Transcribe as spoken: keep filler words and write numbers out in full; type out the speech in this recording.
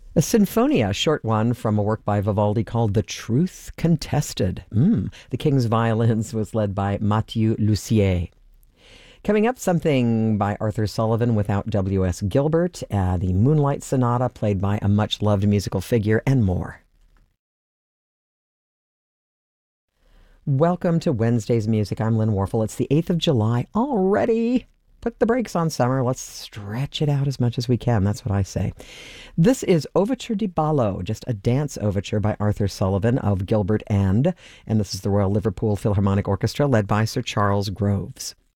A sinfonia, a short one from a work by Vivaldi called The Truth Contested. Mm. The King's Violins was led by Mathieu Lussier. Coming up, something by Arthur Sullivan without W S. Gilbert, uh, the Moonlight Sonata played by a much-loved musical figure, and more. Welcome to Wednesday's Music. I'm Lynn Warfel. It's the eighth of July already. Put the brakes on summer. Let's stretch it out as much as we can. That's what I say. This is Overture di Ballo, just a dance overture by Arthur Sullivan of Gilbert and, and this is the Royal Liverpool Philharmonic Orchestra led by Sir Charles Groves.